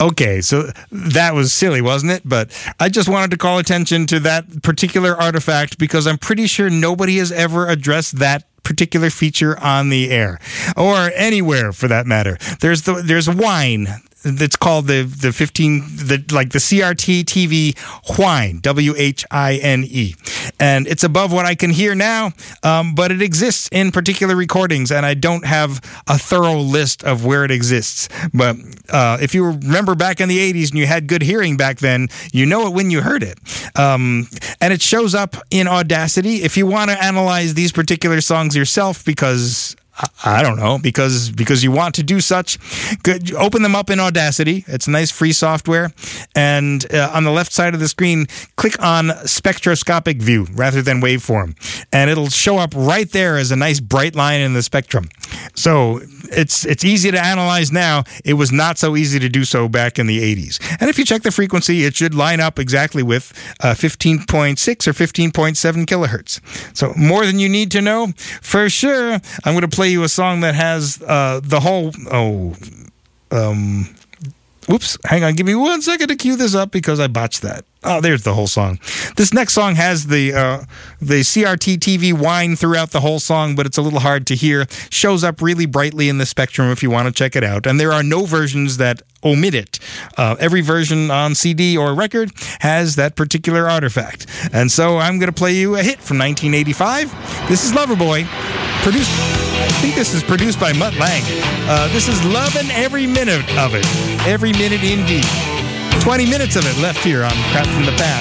Okay, so that was silly, wasn't it? But I just wanted to call attention to that particular artifact because I'm pretty sure nobody has ever addressed that particular feature on the air or anywhere for that matter. There's wine. That's called the CRT TV whine, WHINE. And it's above what I can hear now, but it exists in particular recordings, and I don't have a thorough list of where it exists. But if you remember back in the 80s and you had good hearing back then, you know it when you heard it. And it shows up in Audacity. If you want to analyze these particular songs yourself, because I don't know, because you want to do such, open them up in Audacity. It's nice free software. And on the left side of the screen, click on spectroscopic view rather than waveform. And it'll show up right there as a nice bright line in the spectrum. So it's easy to analyze now. It was not so easy to do so back in the 80s. And if you check the frequency, it should line up exactly with 15.6 or 15.7 kilohertz. So more than you need to know. For sure, I'm going to play you a song that has the whole... Whoops, hang on, give me 1 second to cue this up because I botched that. Oh, there's the whole song. This next song has the CRT TV whine throughout the whole song, but it's a little hard to hear. Shows up really brightly in the spectrum if you want to check it out. And there are no versions that omit it. Every version on CD or record has that particular artifact. And so I'm going to play you a hit from 1985. This is Loverboy. I think this is produced by Mutt Lange. This is loving every minute of it. Every minute indeed. 20 minutes of it left here on Crap from the Past.